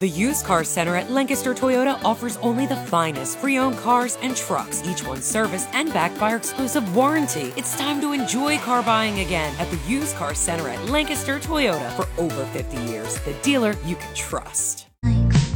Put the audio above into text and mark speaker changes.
Speaker 1: The Used Car Center at Lancaster Toyota offers only the finest pre-owned cars and trucks, each one serviced and backed by our exclusive warranty. It's time to enjoy car buying again at the Used Car Center at Lancaster Toyota. For over 50 years, the dealer you can trust.